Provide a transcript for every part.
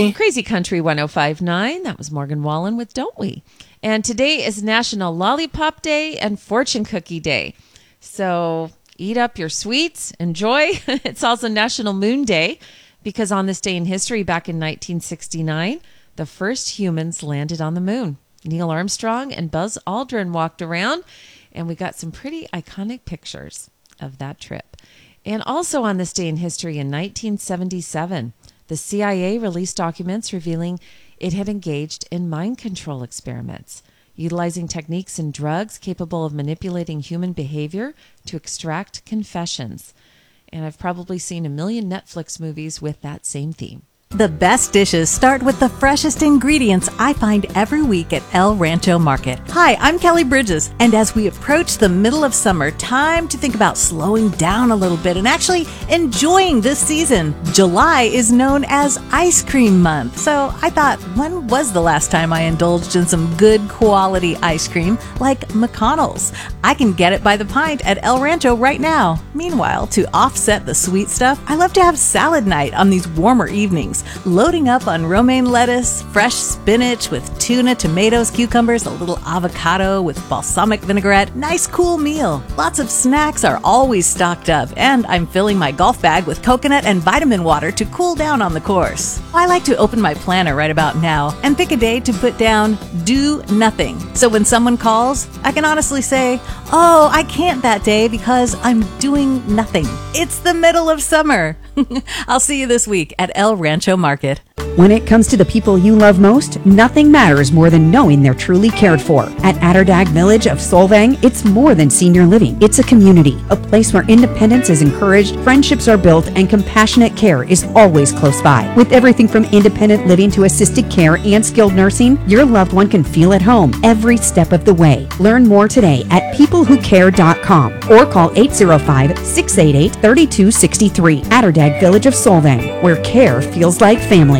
me. Crazy Country 105.9. That was Morgan Wallen with Don't We? And today is National Lollipop Day and Fortune Cookie Day. So eat up your sweets. Enjoy. It's also National Moon Day because on this day in history, back in 1969, the first humans landed on the moon. Neil Armstrong and Buzz Aldrin walked around, and we got some pretty iconic pictures of that trip. And also on this day in history in 1977, the CIA released documents revealing it had engaged in mind control experiments, utilizing techniques and drugs capable of manipulating human behavior to extract confessions. And I've probably seen a million Netflix movies with that same theme. The best dishes start with the freshest ingredients I find every week at El Rancho Market. Hi, I'm Kelly Bridges, and as we approach the middle of summer, time to think about slowing down a little bit and actually enjoying this season. July is known as Ice Cream Month, so I thought, when was the last time I indulged in some good quality ice cream like McConnell's? I can get it by the pint at El Rancho right now. Meanwhile, to offset the sweet stuff, I love to have salad night on these warmer evenings. Loading up on romaine lettuce, fresh spinach with tuna, tomatoes, cucumbers, a little avocado with balsamic vinaigrette. Nice cool meal. Lots of snacks are always stocked up, and I'm filling my golf bag with coconut and vitamin water to cool down on the course. I like to open my planner right about now and pick a day to put down do nothing. So when someone calls, I can honestly say, oh, I can't that day because I'm doing nothing. It's the middle of summer. I'll see you this week at El Rancho Market. When it comes to the people you love most, nothing matters more than knowing they're truly cared for. At Atterdag Village of Solvang, it's more than senior living. It's a community, a place where independence is encouraged, friendships are built, and compassionate care is always close by. With everything from independent living to assisted care and skilled nursing, your loved one can feel at home every step of the way. Learn more today at peoplewhocare.com or call 805-688-3263. Atterdag Village of Solvang, where care feels like family.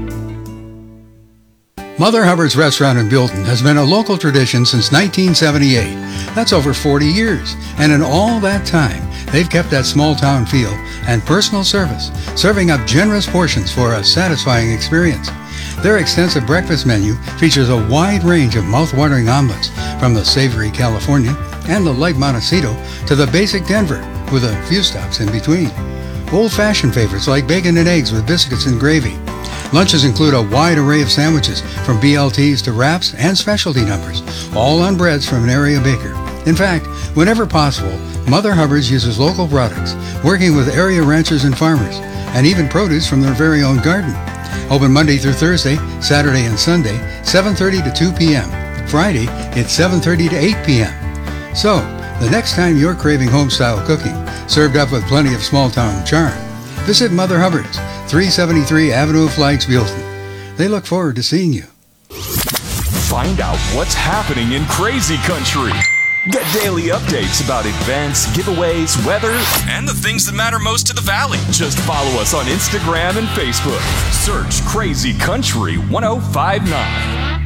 Mother Hubbard's Restaurant in Buellton has been a local tradition since 1978. That's over 40 years. And in all that time, they've kept that small town feel and personal service, serving up generous portions for a satisfying experience. Their extensive breakfast menu features a wide range of mouth-watering omelets, from the savory Californian and the light Montecito to the basic Denver, with a few stops in between. Old-fashioned favorites like bacon and eggs with biscuits and gravy. Lunches include a wide array of sandwiches, from BLTs to wraps and specialty numbers, all on breads from an area baker. In fact, whenever possible, Mother Hubbard's uses local products, working with area ranchers and farmers, and even produce from their very own garden. Open Monday through Thursday, Saturday and Sunday, 7:30 to 2 p.m. Friday, it's 7:30 to 8 p.m. So, the next time you're craving home-style cooking, served up with plenty of small-town charm, visit Mother Hubbard's, 373 Avenue of Flags, Buellton. They look forward to seeing you. Find out what's happening in Crazy Country. Get daily updates about events, giveaways, weather, and the things that matter most to the Valley. Just follow us on Instagram and Facebook. Search Crazy Country 105.9.